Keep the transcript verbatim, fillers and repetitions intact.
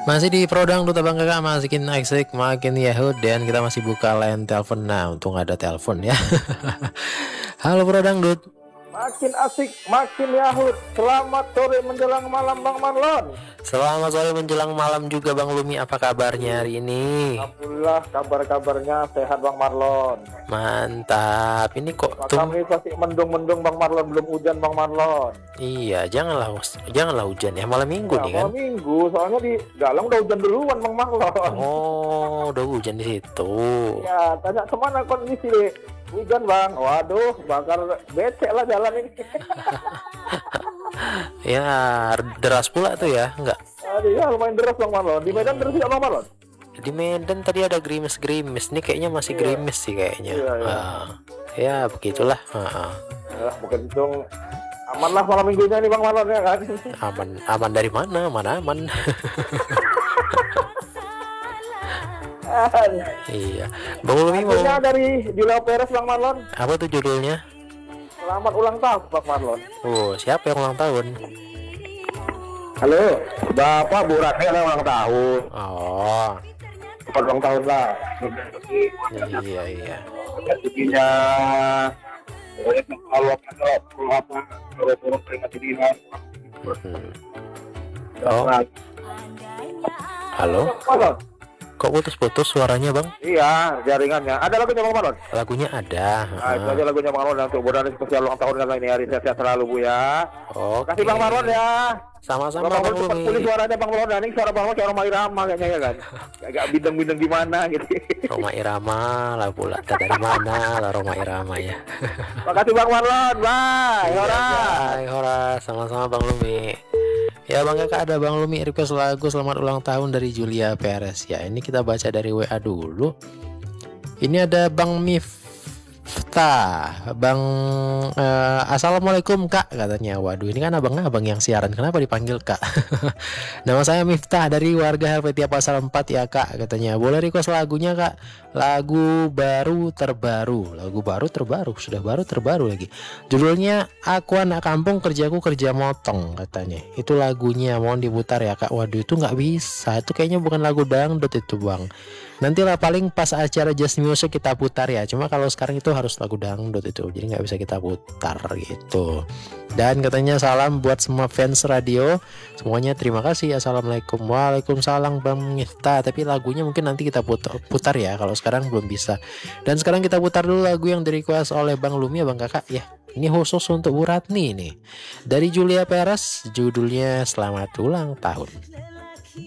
Masih di Prodang Duta Bang Kakak, masukin eksik makin Yahoo, dan kita masih buka line telepon. Nah, untung ada telepon ya. Halo Prodang Dut. Makin asik, makin Yahoo. Selamat sore menjelang malam Bang Marlon. Selamat sore menjelang malam juga Bang Lumi. Apa kabarnya hari ini? Alhamdulillah, kabar-kabarnya sehat Bang Marlon. Mantap. Ini kok tum... kami pasti mendung-mendung Bang Marlon, belum hujan Bang Marlon. Iya, janganlah janganlah hujan ya, malam minggu ya, nih kan. Malam minggu, soalnya di Galang udah hujan duluan Bang Marlon. Oh, udah hujan di situ. Ya, tanya kemana kondisi hujan Bang. Waduh, bakar becek lah jalan ini. Ya, deras pula tuh ya, enggak? Aduh, ya lumayan deras Bang Marlon. Di Medan deras tidak Bang Marlon? Di Medan tadi ada gerimis-gerimis. Ini kayaknya masih iya. gerimis sih kayaknya. Iya, iya. Uh, ya begitulah. Uh, ya, mungkin itu aman lah malam minggunya nih Bang Marlon ya kan. Aman, aman dari mana? Mana aman? Iya. Bang Lumi mau dari Julia Perez Bang Marlon. Apa tuh judulnya? Selamat ulang tahun Bang Marlon. Oh, siapa yang ulang tahun? Halo, Bapak Bu Ratni yang ulang tahun. Oh. Selamat ulang tahun lah. Iya iya. Rezekinya kalau kalau apa kalau turun peringkat dirinya. Oh. Halo. Kok putus-putus suaranya Bang? Iya, jaringannya. Ada lagunya Bang Marlon? Lagunya ada. Nah, itu aja lagunya Bang Marlon untuk Budani spesial ulang tahun kali ini, hari sehat-sehat selalu Bu ya. Oke. Kasih Bang Marlon ya. Sama-sama Bang Bang Marlon. Pulih suaranya Bang Marlon. Ini suara Bang Marlon kayak Roma Irama kayaknya ya kan. Agak bideng-bideng gimana gitu. Roma Irama lah pula. Dari mana lah Roma Irama ya. Makasih Bang Marlon. Bye. Hora. Bye, hora. Sama-sama Bang Lumi. Ya Bang Kakak, ada Bang Lumi request lagu selamat ulang tahun dari Julia Perez. Ya ini kita baca dari W A dulu. Ini ada Bang Miftah. Bang uh, Assalamualaikum Kak katanya. Waduh, ini kan abang-abang yang siaran, kenapa dipanggil Kak? Nama saya Miftah dari warga Helvetia Pasar empat ya Kak katanya. Boleh request lagunya Kak? Lagu baru terbaru. Lagu baru terbaru, sudah baru terbaru lagi. Judulnya Aku Anak Kampung Kerjaku Kerja Motong katanya. Itu lagunya, mohon diputar ya Kak. Waduh, itu nggak bisa. Itu kayaknya bukan lagu dangdut itu Bang. Nantilah paling pas acara Just Music kita putar ya. Cuma kalau sekarang itu harus lagu dangdut itu, jadi nggak bisa kita putar gitu. Dan katanya salam buat semua fans radio semuanya, terima kasih. Assalamualaikum. Waalaikumsalam Bang Miftah. Tapi lagunya mungkin nanti kita putar, putar ya, kalau sekarang belum bisa. Dan sekarang kita putar dulu lagu yang di request oleh Bang Lumi ya Bang Kakak ya. Ini khusus untuk Bu Ratni nih, dari Julia Perez, judulnya Selamat Ulang Tahun.